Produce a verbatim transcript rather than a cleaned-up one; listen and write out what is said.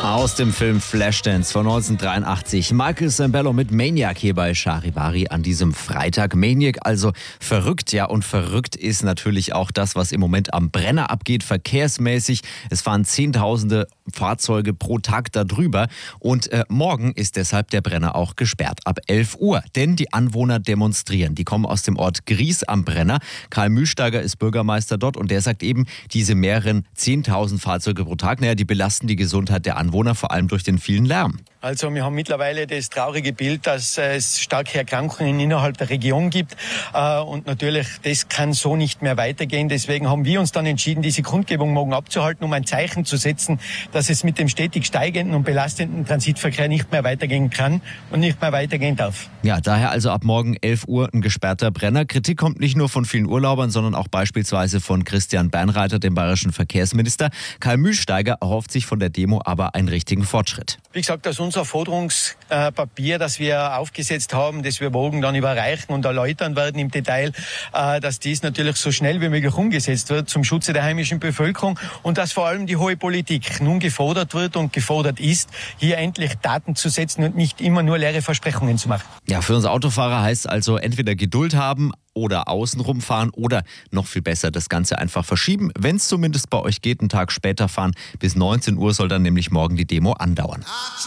Aus dem Film Flashdance von neunzehnhundertdreiundachtzig. Michael Sembello mit Maniac hier bei Charivari an diesem Freitag. Maniac also verrückt, ja, und verrückt ist natürlich auch das, was im Moment am Brenner abgeht, verkehrsmäßig. Es fahren Zehntausende Fahrzeuge pro Tag da drüber und äh, morgen ist deshalb der Brenner auch gesperrt ab elf Uhr. Denn die Anwohner demonstrieren. Die kommen aus dem Ort Gries am Brenner. Karl Mühlsteiger ist Bürgermeister dort und der sagt eben, diese mehreren zehntausend Fahrzeuge pro Tag, naja, die belasten die Gesundheit der Anwohner, vor allem durch den vielen Lärm. Also wir haben mittlerweile das traurige Bild, dass es starke Erkrankungen innerhalb der Region gibt. Und natürlich, das kann so nicht mehr weitergehen. Deswegen haben wir uns dann entschieden, diese Kundgebung morgen abzuhalten, um ein Zeichen zu setzen, dass es mit dem stetig steigenden und belastenden Transitverkehr nicht mehr weitergehen kann und nicht mehr weitergehen darf. Ja, daher also ab morgen elf Uhr ein gesperrter Brenner. Kritik kommt nicht nur von vielen Urlaubern, sondern auch beispielsweise von Christian Bernreiter, dem bayerischen Verkehrsminister. Karl Mühlsteiger erhofft sich von der Demo aber einen richtigen Fortschritt. Wie gesagt, dass unser Forderungspapier, das wir aufgesetzt haben, das wir morgen dann überreichen und erläutern werden im Detail, dass dies natürlich so schnell wie möglich umgesetzt wird zum Schutze der heimischen Bevölkerung und dass vor allem die hohe Politik nun gefordert wird und gefordert ist, hier endlich Taten zu setzen und nicht immer nur leere Versprechungen zu machen. Ja, für uns Autofahrer heißt es also entweder Geduld haben oder außenrum fahren oder noch viel besser das Ganze einfach verschieben. Wenn es zumindest bei euch geht, einen Tag später fahren. Bis neunzehn Uhr soll dann nämlich morgen die Demo andauern.